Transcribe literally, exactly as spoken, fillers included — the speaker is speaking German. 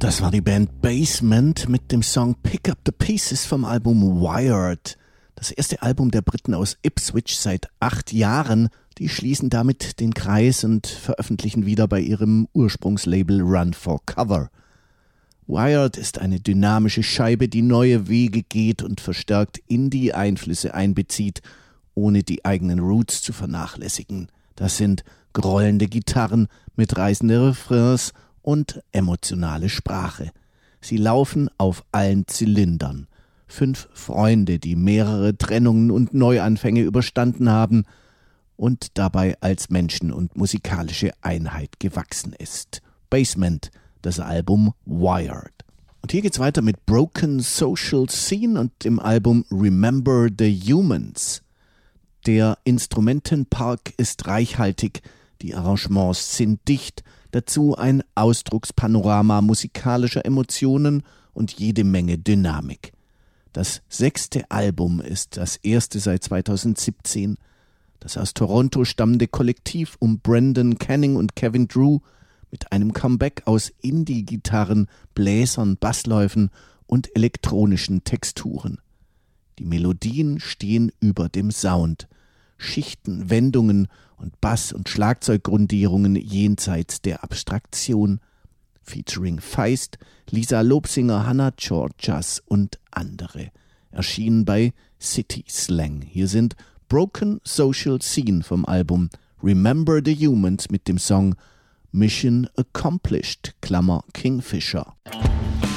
Das war die Band Basement mit dem Song Pick Up the Pieces vom Album Wired. Das erste Album der Briten aus Ipswich seit acht Jahren. Die schließen damit den Kreis und veröffentlichen wieder bei ihrem Ursprungslabel Run for Cover. Wired ist eine dynamische Scheibe, die neue Wege geht und verstärkt Indie-Einflüsse einbezieht, ohne die eigenen Roots zu vernachlässigen. Das sind grollende Gitarren, mitreißende Refrains und emotionale Sprache. Sie laufen auf allen Zylindern. Fünf Freunde, die mehrere Trennungen und Neuanfänge überstanden haben und dabei als Menschen und musikalische Einheit gewachsen ist. Basement, das Album Wired. Und hier geht's weiter mit Broken Social Scene und dem Album Remember the Humans. Der Instrumentenpark ist reichhaltig, die Arrangements sind dicht, dazu ein Ausdruckspanorama musikalischer Emotionen und jede Menge Dynamik. Das sechste Album ist das erste seit zweitausendsiebzehn. Das aus Toronto stammende Kollektiv um Brendan Canning und Kevin Drew mit einem Comeback aus Indie-Gitarren, Bläsern, Bassläufen und elektronischen Texturen. Die Melodien stehen über dem Sound. Schichten, Wendungen und Bass- und Schlagzeuggrundierungen jenseits der Abstraktion. Featuring Feist, Lisa Lobsinger, Hannah Georgas und andere. Erschienen bei City Slang. Hier sind Broken Social Scene vom Album Remember the Humans mit dem Song Mission Accomplished, Klammer Kingfisher.